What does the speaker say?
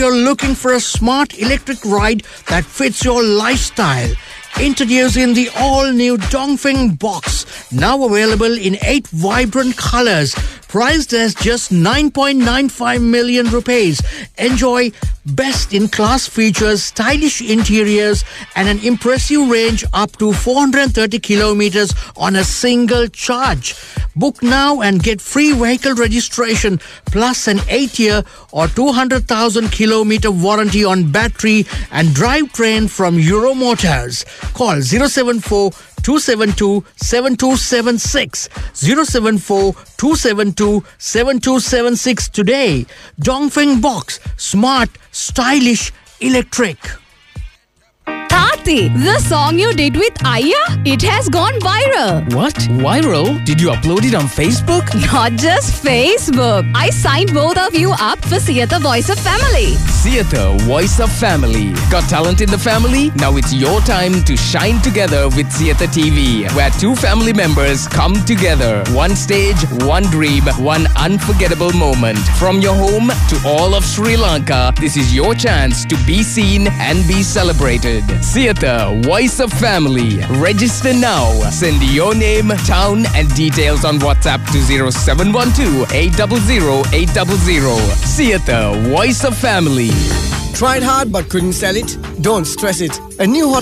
You're looking for a smart electric ride that fits your lifestyle. Introducing the all-new Dongfeng Box, now available in 8 vibrant colors, priced as just 9.95 million rupees. Enjoy best-in-class features, stylish interiors, and an impressive range up to 430 kilometers on a single charge. Book now and get free vehicle registration plus an 8-year or 200,000 kilometer warranty on battery and drivetrain from Euro Motors. Call 074 272 7276 074 272 7276 today. Dongfeng Box, smart, stylish, electric. Tati, the song you did with Aya, it has gone viral. What? Viral? Did you upload it on Facebook? Not just Facebook. I signed both of you up for Theatre Voice of Family. Theatre Voice of Family. Got talent in the family? Now it's your time to shine together with Theatre TV, where 2 family members come together. One stage, one dream, one unforgettable moment. From your home to all of Sri Lanka, this is your chance to be seen and be celebrated. Theatre Voice of Family. Register now. Send your name, town and details on WhatsApp to 0712 800 800. Theatre Voice of Family. Tried hard but couldn't sell it? Don't stress it. A new